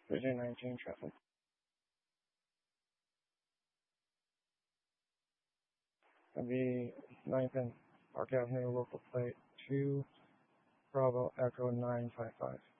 Bridging 19 traffic. That'll be 9th and Park Avenue, local plate 2, Bravo Echo 955.